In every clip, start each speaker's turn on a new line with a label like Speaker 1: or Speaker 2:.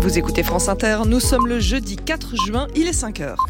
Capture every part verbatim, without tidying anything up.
Speaker 1: Vous écoutez France Inter, nous sommes le jeudi quatre juin, il est cinq heures.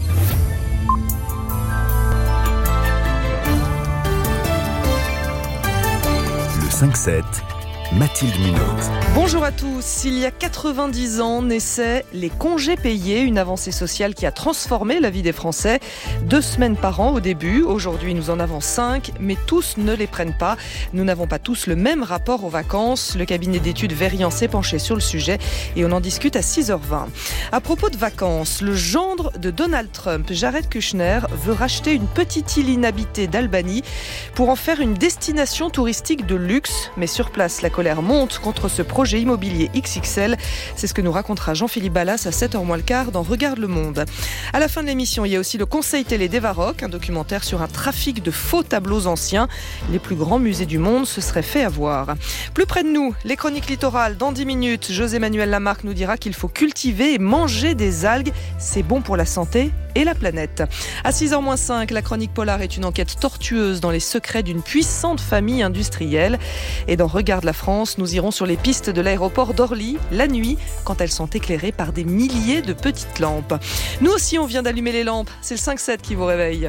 Speaker 2: Le cinq sept, Mathilde Munoz.
Speaker 1: Bonjour à tous. Il y a quatre-vingt-dix ans naissait les congés payés, une avancée sociale qui a transformé la vie des Français. Deux semaines par an au début. Aujourd'hui, nous en avons cinq, mais tous ne les prennent pas. Nous n'avons pas tous le même rapport aux vacances. Le cabinet d'études Verian s'est penché sur le sujet et on en discute à six heures vingt. À propos de vacances, le gendre de Donald Trump, Jared Kushner, veut racheter une petite île inhabitée d'Albanie pour en faire une destination touristique de luxe. Mais sur place, la colère monte contre ce projet immobilier X X L. C'est ce que nous racontera Jean-Philippe Ballas à sept heures moins le quart dans Regarde le Monde. À la fin de l'émission, il y a aussi le Conseil télé d'Evaroc, un documentaire sur un trafic de faux tableaux anciens. Les plus grands musées du monde se seraient fait avoir. Plus près de nous, les chroniques littorales. Dans dix minutes, José-Manuel Lamarque nous dira qu'il faut cultiver et manger des algues. C'est bon pour la santé et la planète. À six heures moins cinq, la chronique Polar est une enquête tortueuse dans les secrets d'une puissante famille industrielle. Et dans Regarde la France, nous irons sur les pistes de l'aéroport d'Orly, la nuit, quand elles sont éclairées par des milliers de petites lampes. Nous aussi, on vient d'allumer les lampes. C'est le cinq sept qui vous réveille.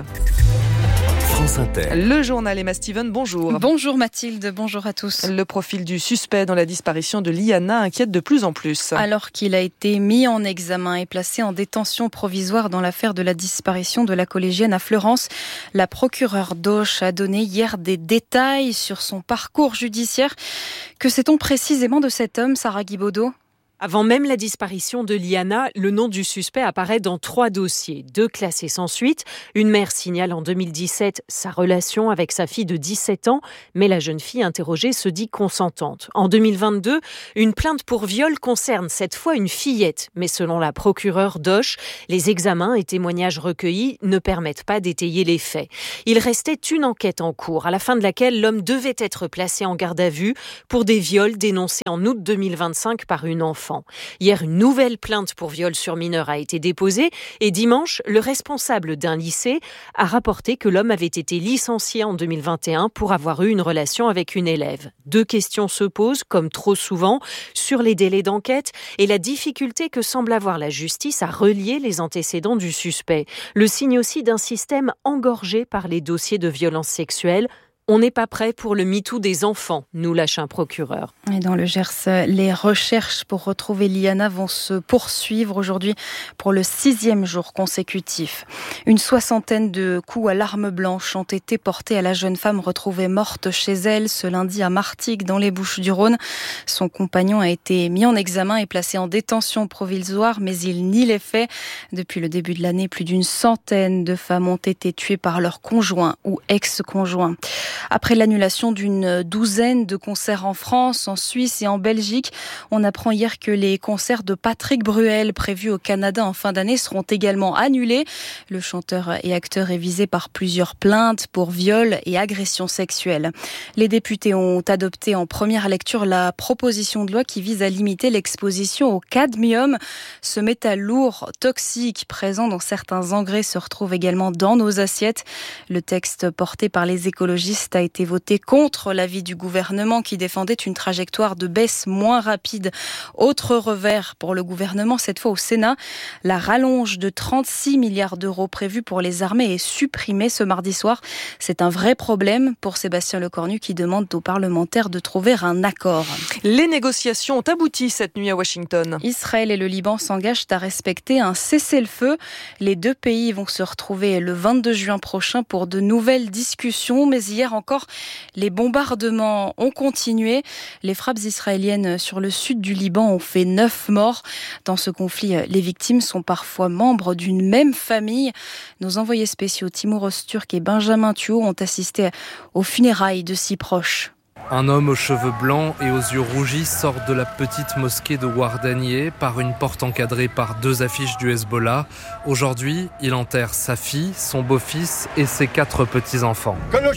Speaker 2: France Inter.
Speaker 1: Le journal Emma Steven, bonjour.
Speaker 3: Bonjour Mathilde, bonjour à tous.
Speaker 1: Le profil du suspect dans la disparition de Liana inquiète de plus en plus.
Speaker 3: Alors qu'il a été mis en examen et placé en détention provisoire dans l'affaire de la disparition de la collégienne à Fleurance, la procureure d'Auch a donné hier des détails sur son parcours judiciaire. Que sait-on précisément de cet homme, Sarah Guibaudot ?
Speaker 4: Avant même la disparition de Liana, le nom du suspect apparaît dans trois dossiers, deux classés sans suite. Une mère signale en deux mille dix-sept sa relation avec sa fille de dix-sept ans, mais la jeune fille interrogée se dit consentante. En deux mille vingt-deux, une plainte pour viol concerne cette fois une fillette, mais selon la procureure d'Auch, les examens et témoignages recueillis ne permettent pas d'étayer les faits. Il restait une enquête en cours, à la fin de laquelle l'homme devait être placé en garde à vue pour des viols dénoncés en août deux mille vingt-cinq par une enfant. Hier, une nouvelle plainte pour viol sur mineur a été déposée et dimanche, le responsable d'un lycée a rapporté que l'homme avait été licencié en deux mille vingt et un pour avoir eu une relation avec une élève. Deux questions se posent, comme trop souvent, sur les délais d'enquête et la difficulté que semble avoir la justice à relier les antécédents du suspect. Le signe aussi d'un système engorgé par les dossiers de violences sexuelles. On n'est pas prêt pour le MeToo des enfants, nous lâche un procureur.
Speaker 3: Et dans le Gers, les recherches pour retrouver Liana vont se poursuivre aujourd'hui pour le sixième jour consécutif. Une soixantaine de coups à l'arme blanche ont été portés à la jeune femme retrouvée morte chez elle ce lundi à Martigues dans les Bouches-du-Rhône. Son compagnon a été mis en examen et placé en détention provisoire, mais il nie les faits. Depuis le début de l'année, plus d'une centaine de femmes ont été tuées par leur conjoint ou ex-conjoint. Après l'annulation d'une douzaine de concerts en France, en Suisse et en Belgique, on apprend hier que les concerts de Patrick Bruel prévus au Canada en fin d'année seront également annulés. Le chanteur et acteur est visé par plusieurs plaintes pour viol et agression sexuelle. Les députés ont adopté en première lecture la proposition de loi qui vise à limiter l'exposition au cadmium. Ce métal lourd, toxique, présent dans certains engrais se retrouve également dans nos assiettes. Le texte porté par les écologistes a été voté contre l'avis du gouvernement qui défendait une trajectoire de baisse moins rapide. Autre revers pour le gouvernement, cette fois au Sénat, la rallonge de trente-six milliards d'euros prévue pour les armées est supprimée ce mardi soir. C'est un vrai problème pour Sébastien Lecornu qui demande aux parlementaires de trouver un accord.
Speaker 1: Les négociations ont abouti cette nuit à Washington.
Speaker 3: Israël et le Liban s'engagent à respecter un cessez-le-feu. Les deux pays vont se retrouver le vingt-deux juin prochain pour de nouvelles discussions, mais hier encore, les bombardements ont continué. Les frappes israéliennes sur le sud du Liban ont fait neuf morts. Dans ce conflit, les victimes sont parfois membres d'une même famille. Nos envoyés spéciaux Timur Öztürk et Benjamin Thuot ont assisté aux funérailles de si proches.
Speaker 5: Un homme aux cheveux blancs et aux yeux rougis sort de la petite mosquée de Ouardanier par une porte encadrée par deux affiches du Hezbollah. Aujourd'hui, il enterre sa fille, son beau-fils et ses quatre petits-enfants.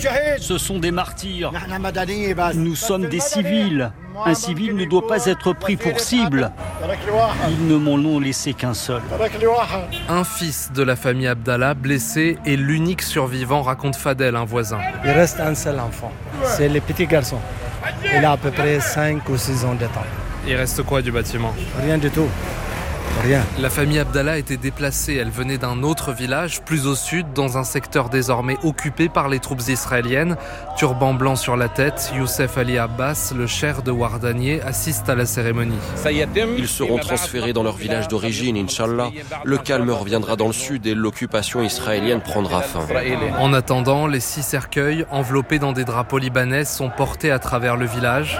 Speaker 6: Ce sont des martyrs. Nous sommes des civils. Un civil ne doit pas être pris pour cible. Ils ne m'en ont laissé qu'un seul.
Speaker 5: Un fils de la famille Abdallah, blessé, est l'unique survivant, raconte Fadel, un voisin.
Speaker 7: Il reste un seul enfant, c'est le petit garçon. Il a à peu près cinq ou six ans de temps.
Speaker 5: Il reste quoi du bâtiment ?
Speaker 7: Rien du tout. rien.
Speaker 5: La famille Abdallah a été déplacée. Elle venait d'un autre village, plus au sud, dans un secteur désormais occupé par les troupes israéliennes. Turban blanc sur la tête, Youssef Ali Abbas, le cheikh de Wardanier, assiste à la cérémonie.
Speaker 8: Ils seront transférés dans leur village d'origine, Inch'Allah. Le calme reviendra dans le sud et l'occupation israélienne prendra fin.
Speaker 5: En attendant, les six cercueils, enveloppés dans des drapeaux libanais, sont portés à travers le village.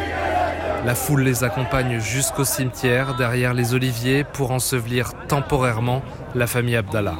Speaker 5: La foule les accompagne jusqu'au cimetière, derrière les oliviers, pour ensevelir temporairement la famille Abdallah.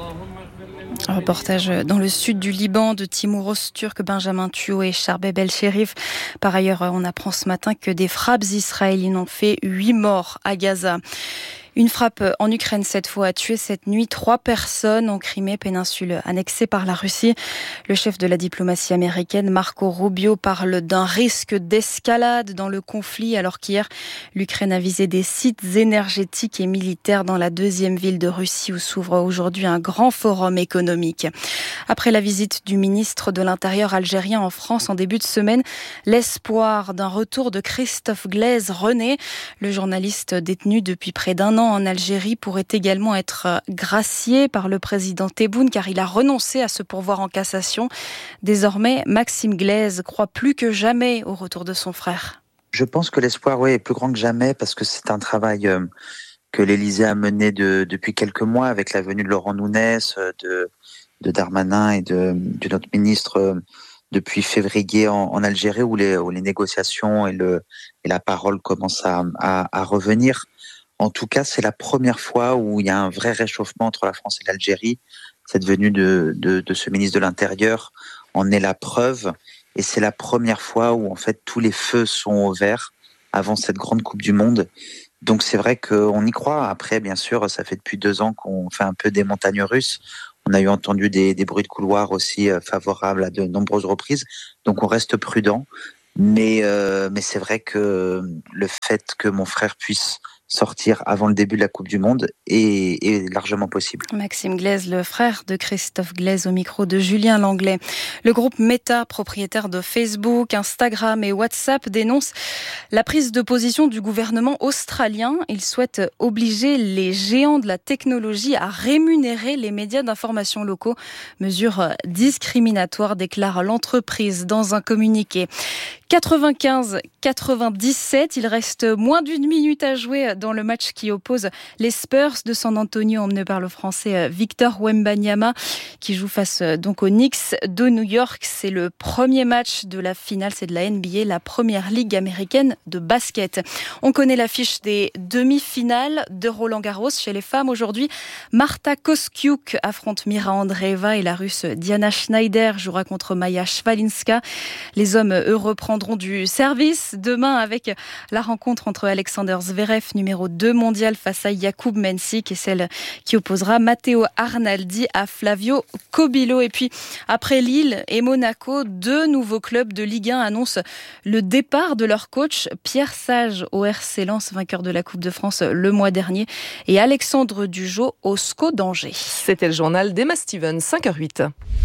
Speaker 3: Un reportage dans le sud du Liban de Timur Öztürk, Benjamin Thuot et Charbet Belcherif. Par ailleurs, on apprend ce matin que des frappes israéliennes ont fait huit morts à Gaza. Une frappe en Ukraine cette fois a tué cette nuit trois personnes en Crimée, péninsule annexée par la Russie. Le chef de la diplomatie américaine, Marco Rubio, parle d'un risque d'escalade dans le conflit alors qu'hier, l'Ukraine a visé des sites énergétiques et militaires dans la deuxième ville de Russie où s'ouvre aujourd'hui un grand forum économique. Après la visite du ministre de l'Intérieur algérien en France en début de semaine, l'espoir d'un retour de Christophe Glaise renaît. Le journaliste détenu depuis près d'un an en Algérie pourrait également être gracié par le président Tebboune car il a renoncé à se pourvoir en cassation. Désormais, Maxime Glaise croit plus que jamais au retour de son frère.
Speaker 9: Je pense que l'espoir ouais, est plus grand que jamais parce que c'est un travail euh, que l'Élysée a mené de, depuis quelques mois avec la venue de Laurent Nunez, de, de Darmanin et de, de notre ministre euh, depuis février en, en Algérie où les, où les négociations et, le, et la parole commencent à, à, à revenir. En tout cas, c'est la première fois où il y a un vrai réchauffement entre la France et l'Algérie. Cette venue de, de, de ce ministre de l'Intérieur en est la preuve. Et c'est la première fois où, en fait, tous les feux sont au vert avant cette grande Coupe du Monde. Donc, c'est vrai qu'on y croit. Après, bien sûr, ça fait depuis deux ans qu'on fait un peu des montagnes russes. On a eu entendu des, des bruits de couloir aussi favorables à de nombreuses reprises. Donc, on reste prudent. Mais, euh, mais c'est vrai que le fait que mon frère puisse sortir avant le début de la Coupe du Monde est, est largement possible.
Speaker 3: Maxime Glaise, le frère de Christophe Glaise, au micro de Julien Langlais. Le groupe Meta, propriétaire de Facebook, Instagram et WhatsApp, dénonce la prise de position du gouvernement australien. Il souhaite obliger les géants de la technologie à rémunérer les médias d'information locaux. Mesure discriminatoire, déclare l'entreprise dans un communiqué. quatre-vingt-quinze à quatre-vingt-dix-sept, il reste moins d'une minute à jouer dans le match qui oppose les Spurs de San Antonio, emmenés par le Français Victor Wembanyama, qui joue face donc aux Knicks de New York. C'est le premier match de la finale, c'est de la N B A, la première ligue américaine de basket. On connaît l'affiche des demi-finales de Roland-Garros chez les femmes. Aujourd'hui, Marta Kostyuk affronte Mira Andreeva et la Russe Diana Schneider jouera contre Maya Shvalinska. Les hommes, eux, reprendront du service demain avec la rencontre entre Alexander Zverev, numéro deux mondial, face à Jakub Mensik, et celle qui opposera Matteo Arnaldi à Flavio Cobillo. Et puis, après Lille et Monaco, deux nouveaux clubs de Ligue un annoncent le départ de leur coach, Pierre Sage au R C Lens, vainqueur de la Coupe de France le mois dernier, et Alexandre Dujo au S C O d'Angers.
Speaker 1: C'était le journal d'Emma Stevens, cinq heures huit.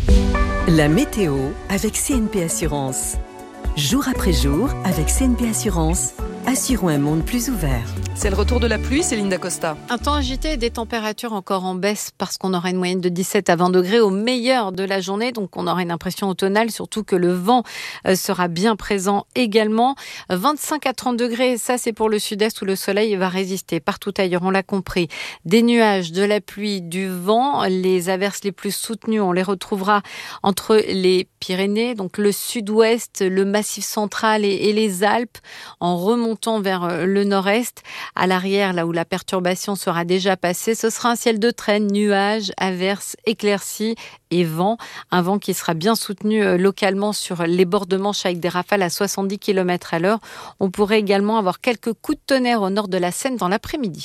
Speaker 10: La météo avec C N P Assurance. Jour après jour, avec C N P Assurance, assurons un monde plus ouvert.
Speaker 1: C'est le retour de la pluie, Céline Dacosta.
Speaker 4: Un temps agité et des températures encore en baisse parce qu'on aura une moyenne de dix-sept à vingt degrés au meilleur de la journée. Donc on aura une impression automnale, surtout que le vent sera bien présent également. vingt-cinq à trente degrés, ça c'est pour le sud-est où le soleil va résister. Partout ailleurs, on l'a compris. Des nuages, de la pluie, du vent. Les averses les plus soutenues, on les retrouvera entre les Pyrénées, donc le sud-ouest, le massif central et, et les Alpes, en remontant vers le nord-est. À l'arrière, là où la perturbation sera déjà passée, ce sera un ciel de traîne, nuages, averses, éclaircies et vent. Un vent qui sera bien soutenu localement sur les bords de Manche avec des rafales à soixante-dix kilomètres à l'heure. On pourrait également avoir quelques coups de tonnerre au nord de la Seine dans l'après-midi.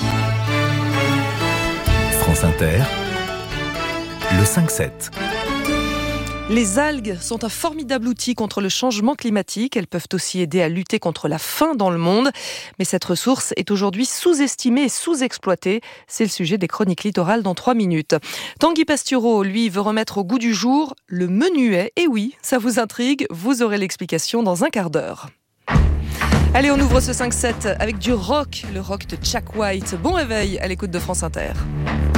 Speaker 2: France Inter, le cinq sept.
Speaker 1: Les algues sont un formidable outil contre le changement climatique. Elles peuvent aussi aider à lutter contre la faim dans le monde. Mais cette ressource est aujourd'hui sous-estimée et sous-exploitée. C'est le sujet des chroniques littorales dans trois minutes. Tanguy Pastureau, lui, veut remettre au goût du jour le menuet. Et oui, ça vous intrigue, vous aurez l'explication dans un quart d'heure. Allez, on ouvre ce cinq sept avec du rock, le rock de Jack White. Bon réveil à l'écoute de France Inter.